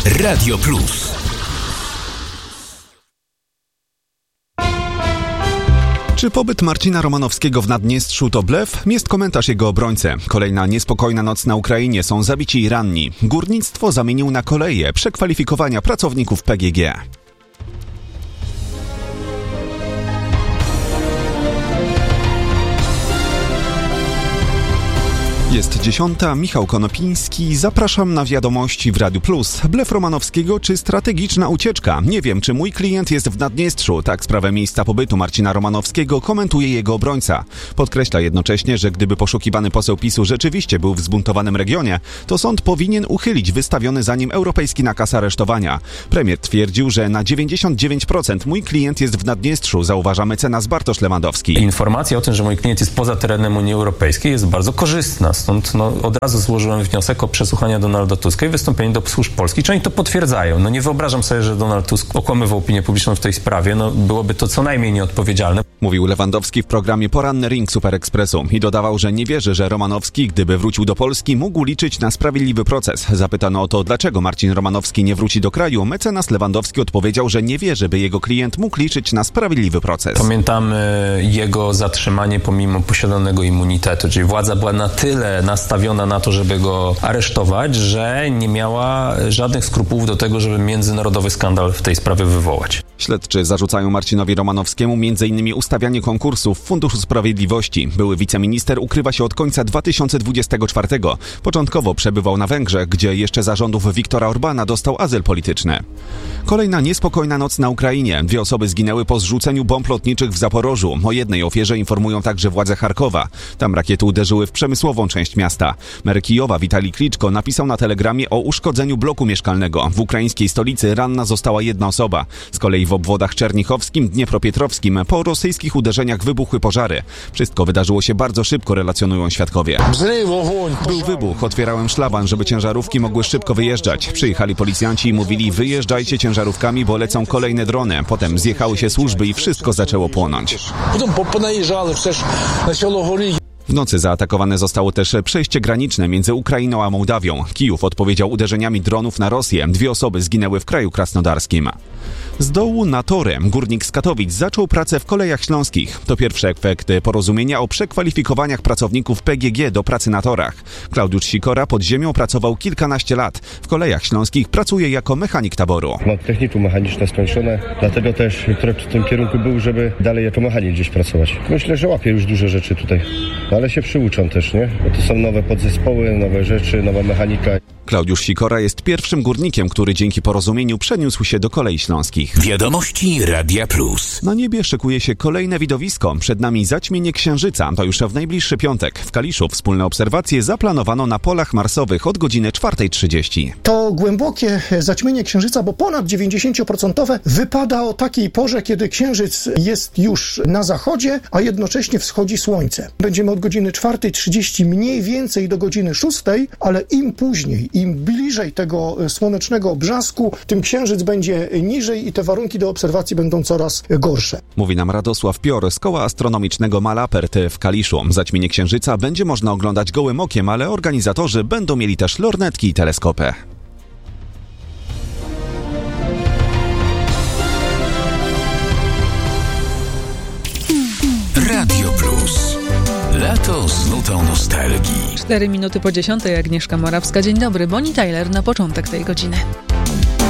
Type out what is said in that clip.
Radio Plus. Czy pobyt Marcina Romanowskiego w Naddniestrzu to blef? Jest komentarz jego obrońcy. Kolejna niespokojna noc na Ukrainie, są zabici i ranni. Górnictwo zamienił na koleje przekwalifikowania pracowników PGG. Jest 10. Michał Konopiński. Zapraszam na wiadomości w Radiu Plus. Blef Romanowskiego czy strategiczna ucieczka? Nie wiem, czy mój klient jest w Naddniestrzu. Tak sprawę miejsca pobytu Marcina Romanowskiego komentuje jego obrońca. Podkreśla jednocześnie, że gdyby poszukiwany poseł PiS-u rzeczywiście był w zbuntowanym regionie, to sąd powinien uchylić wystawiony za nim europejski nakaz aresztowania. Premier twierdził, że na 99% mój klient jest w Naddniestrzu, zauważa mecenas Bartosz Lewandowski. Informacja o tym, że mój klient jest poza terenem Unii Europejskiej, jest bardzo korzystna. Stąd od razu złożyłem wniosek o przesłuchanie Donalda Tuska i wystąpienie do służb polskich. Czy oni to potwierdzają? Nie wyobrażam sobie, że Donald Tusk okłamywał opinię publiczną w tej sprawie. Byłoby to co najmniej nieodpowiedzialne. Mówił Lewandowski w programie Poranny Ring Super Expressu i dodawał, że nie wierzy, że Romanowski, gdyby wrócił do Polski, mógł liczyć na sprawiedliwy proces. Zapytano o to, dlaczego Marcin Romanowski nie wróci do kraju. Mecenas Lewandowski odpowiedział, że nie wierzy, by jego klient mógł liczyć na sprawiedliwy proces. Pamiętamy jego zatrzymanie pomimo posiadanego immunitetu, czyli władza była na tyle nastawiona na to, żeby go aresztować, że nie miała żadnych skrupułów do tego, żeby międzynarodowy skandal w tej sprawie wywołać. Śledczy zarzucają Marcinowi Romanowskiemu m.in. ustawianie konkursów w Funduszu Sprawiedliwości. Były wiceminister ukrywa się od końca 2024. Początkowo przebywał na Węgrzech, gdzie jeszcze za rządów Viktora Orbana dostał azyl polityczny. Kolejna niespokojna noc na Ukrainie. 2 osoby zginęły po zrzuceniu bomb lotniczych w Zaporożu. O jednej ofierze informują także władze Charkowa. Tam rakiety uderzyły w przemysłową część miasta. Mer Kijowa Witalij Kliczko napisał na telegramie o uszkodzeniu bloku mieszkalnego. W ukraińskiej stolicy ranna została 1 osoba. Z kolei w obwodach czernichowskim, dniepropietrowskim po rosyjskich uderzeniach wybuchły pożary. Wszystko wydarzyło się bardzo szybko, relacjonują świadkowie. Był wybuch, otwierałem szlaban, żeby ciężarówki mogły szybko wyjeżdżać. Przyjechali policjanci i mówili: wyjeżdżajcie ciężarówkami, bo lecą kolejne drony. Potem zjechały się służby i wszystko zaczęło płonąć. W nocy zaatakowane zostało też przejście graniczne między Ukrainą a Mołdawią. Kijów odpowiedział uderzeniami dronów na Rosję. 2 osoby zginęły w kraju krasnodarskim. Z dołu na tory górnik z Katowic zaczął pracę w Kolejach Śląskich. To pierwsze efekty porozumienia o przekwalifikowaniach pracowników PGG do pracy na torach. Klaudiusz Sikora pod ziemią pracował kilkanaście lat. W Kolejach Śląskich pracuje jako mechanik taboru. Mam technikum mechaniczne skończone, dlatego też trochę w tym kierunku był, żeby dalej jako mechanik gdzieś pracować. Myślę, że łapię już duże rzeczy tutaj, ale się przyuczam też, nie? Bo to są nowe podzespoły, nowe rzeczy, nowa mechanika. Klaudiusz Sikora jest pierwszym górnikiem, który dzięki porozumieniu przeniósł się do Kolei Śląskich. Wiadomości Radia Plus. Na niebie szykuje się kolejne widowisko. Przed nami zaćmienie Księżyca. To już w najbliższy piątek. W Kaliszu wspólne obserwacje zaplanowano na polach marsowych od godziny 4:30. To głębokie zaćmienie Księżyca, bo ponad 90% wypada o takiej porze, kiedy Księżyc jest już na zachodzie, a jednocześnie wschodzi słońce. Będziemy od godziny 4:30 mniej więcej do godziny 6:00, ale im później, im bliżej tego słonecznego brzasku, tym Księżyc będzie niżej i te warunki do obserwacji będą coraz gorsze. Mówi nam Radosław Pior z Koła Astronomicznego Malapert w Kaliszu. Zaćmienie Księżyca będzie można oglądać gołym okiem, ale organizatorzy będą mieli też lornetki i teleskopy. Radio Plus. Lato z nutą nostalgii. 4 minuty po 10:00, Agnieszka Morawska. Dzień dobry, Bonnie Tyler na początek tej godziny.